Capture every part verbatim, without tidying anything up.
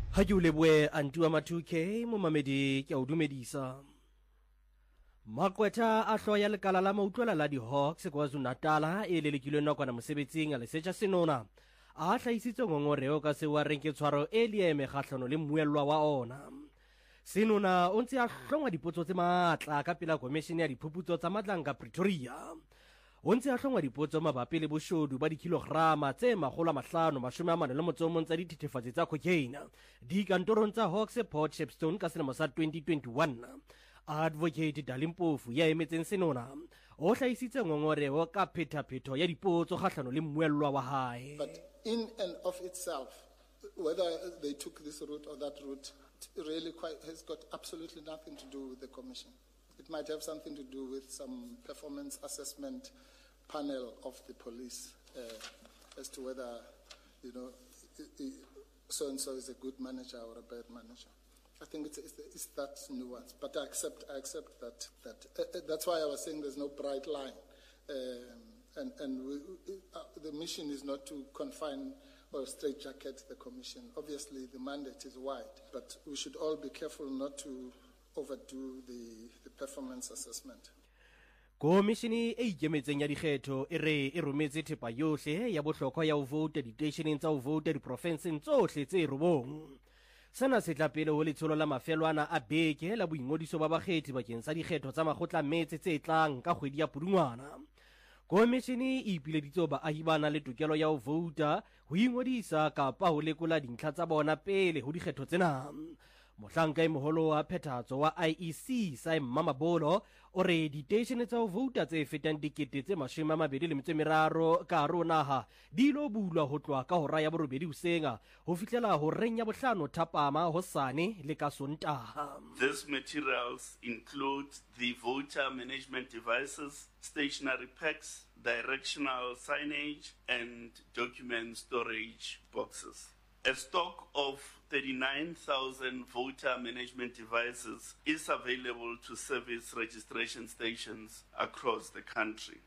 Ha ke o leboe Antua Mathuke mo mamedi ke a o dumedisa. Makwetha a hloya lekala la mautlwela la di-Hawks KwaZulu-Natal e lelekilwe nakwana mosebetsing a lesetša senona a hlahisitse ngongoreo ka seo a reng ke tshwaro e leeme kgahlano le mmuellwa wa ona. Senona o ntse a hlongwa dipotso tse matla ka pela komishene ya diphuputso tsa Matlanka Pretoria. O ntse a hlongwa dipotso mabapi le boshodu ba dikilograma tse makgolo a mahlano mashome a mane le motso o mong tsa dithethefatsi tsa cocaine dikantorong tsa Hawks Port Shepstone ka selemo sa twenty twenty-one. Advocate Dalimpofu ya emetseng senona o hlahisitse ngongoreo ka phethaphetho ya dipotso kgahlano le mmuellwa wa hae. But in and of itself, whether they took this route or that route, it really quite has got absolutely nothing to do with the commission. It might have something to do with some performance assessment panel of the police uh, as to whether, you know, so-and-so is a good manager or a bad manager. I think it's, it's, it's that nuance, but I accept, I accept that. that uh, that's why I was saying there's no bright line. Um, and and we, uh, the mission is not to confine or straitjacket the commission. Obviously, the mandate is wide, but we should all be careful not to overdo the, the performance assessment. Komishene e ikemetseng ya dikgetho e re e rometse thepa yohle ya bohlokwa ya ho vouta diteisheneng tsa ho vouta diprofenseng tsohle tse robong. Sena se tla pele ho letsholo la mafelwana a beke la boingodiso ba bakgethi bakeng sa dikgetho tsa makgotla metse tse tlang ka kgwedi ya Pudungwana. Komishene e ipileditse baahi ba nang le tokelo ya ho vouta ho ingodisa kapa ho lekola dintlha tsa bona pele ho dikgetho tsena. Mohlanka e moholo wa phethahatso wa I E C Simon Mamabolo o re diteishene tsa ho vouta tse fetang dikete tse mashome a mabedi le metso e meraro ka hare ho naha di ilo bulwa ho tloha ka hora ya borobedi hosenga ho fihlela horeng ya bohlano thapama hosane le ka Sontaha. These materials include the voter management devices, stationary packs, directional signage, and document storage boxes. A stock of thirty-nine thousand voter management devices is available to service registration stations across the country.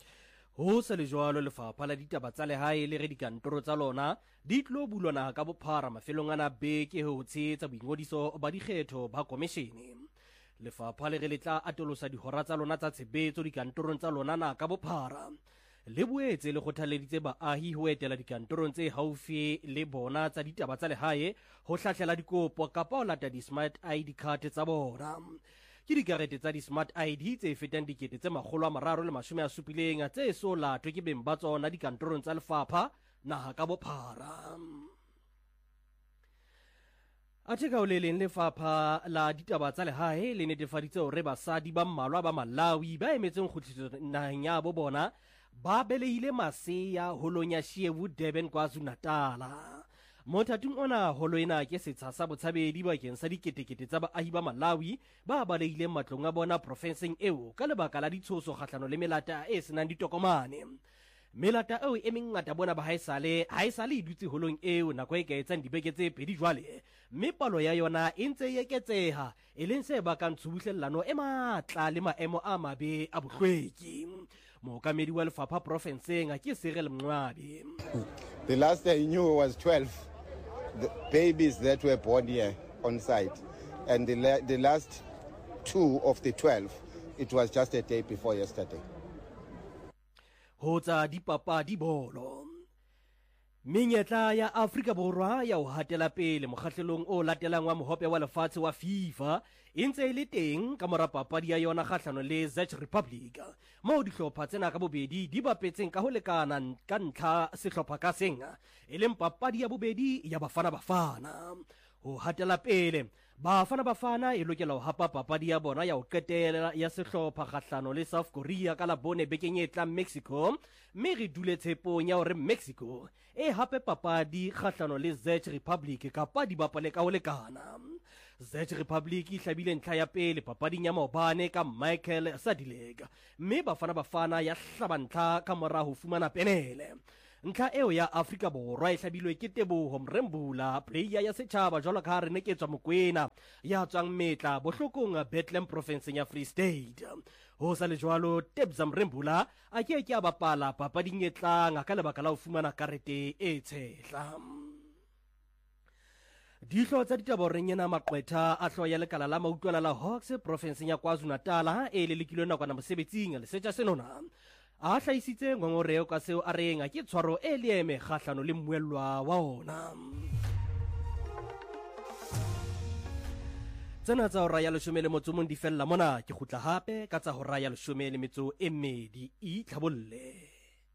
Ho sa le jwalo lefapha la ditaba tsa lehae le re dikantoro tsa lona di tlo bulwana ka bophara mafelong ana beke ho tshehetsa boingodiso ba dikgetho ba komishene. Lefapha le re le tla atolosa dihora tsa lona tsa tshebetso dikantorong tsa lona na ka bophara. Le boetse le kgothaleditse baahi ho etela dikantorong tse haufi le bona tsa ditaba tsa lehae ho hlahlela dikopo kapa ho lata di-smart I D card tsa bona. Ke dikarete tsa di-smart I D tse fetang dikete tse makgolo a mararo le mashome a supileng tse so latwe ke beng ba tsona dikantorong tsa lefapha naha ka bophara. Athe ka o le leng lefapha la ditaba tsa lehae le netefaditse hore basadi ba mmalwa ba Malawi ba emetseng kgutliso naheng ya bo bona ba belehile maseya holong ya Shebu Durban KwaZulu-Natal. Mothatung ona holo ena ke setsha sa botshabedi bakeng sa diketekete tsa baahi ba Malawi ba balehileng matlong a bona profenseng eo ka lebaka la ditshoso kgahlano le melata e senang ditokomane. Melata eo e mengata bona ba haesale haesale e dutse holong eo nako e ka etsang dibeke tse pedi jwale, mme palo ya yona e ntse e eketseha e leng se bakang tshubuhlellano e matla le maemo a mabe a bohlweki. Mookamedi wa lefapha profenseng ke Cyril Mncwabi. The last I knew was twelve the babies that were born here on site, and the, la the last two of the twelve, it was just a day before yesterday. Hotsa dipapadi bolo. Menyetla ya Afrika Borwa ya ho hatela pele mokgahlelong o latelang wa mohope wa lefatshe wa FIFA e ntse e le teng ka mora papadi ya yona kgahlano le Czech Republic, moo dihlopha tsena ka bobedi di bapetseng ka ho lekana ka ntlha sehlopha ka seng e leng papadi ya bobedi ya Bafana Bafana. Ho hatela pele Bafana Bafana e lokela ho hapa papadi ya bona ya ho qetela ya sehlopha kgahlano le South Korea ka la bone bekeng e tlang Mexico, mme re dule tshepong ya hore Mexico e hape papadi kgahlano le Czech Republic kapa di bapale ka ho lekana. Czech Republic e hlabile ntlha ya pele papading ya maobane ka Michael Sadilek, mme Bafana Bafana ya hlaba ntlha ka mora ho fumana penele. Ntlha eo ya Afrika Borwa e hlabilwe ke Teboho Mrembula, player ya setjhaba jwalo ka ha re neketswa Mokwena ya tswang Metla bohlokong Bethlehem province ya Free State. Ho sa le jwalo Tebza Mrembula a ke ke a bapala papading e tlang ka lebaka la ho fumana karete e tshehla. dihlo tsa ditaba reng yena maqwetha a hloya lekala la mautlwana la Hawks provinseng ya KwaZulu-Natal e lelekilwe nakwana mosebetsing lesetša senona a hlahisitse ngongoreo ka seo a reng ke tshwaro e leeme kgahlano le mmuellwa wa ona. Tsena tsa hora ya leshome le motso mong di fella mona ke khutla hape ka tsa hora ya leshome le metso e mmedi e tlhabolle.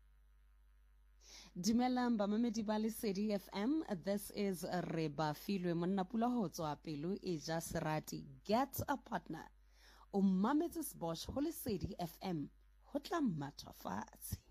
Dumelang bamamedi ba Lesedi F M, this is Reba Filwe monna pula ho tswa pelo e ja serati. Get a partner. O mametse Bosch ho Lesedi F M. Ho tla matha fatshe.